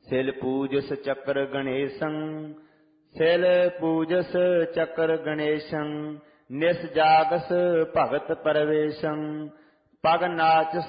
ਸਿਲ ਪੂਜਸ ਚੱਕਰ ਗਣੇਸ਼ੰ, ਸਿਲ ਪੂਜਸ ਚੱਕਰ ਗਣੇਸ਼ੰ, ਨਿਸ ਜਾਗਸ ਭਗਤ ਪਰਵੇਸ਼ੰ, ਪਗ ਨਾਚਸ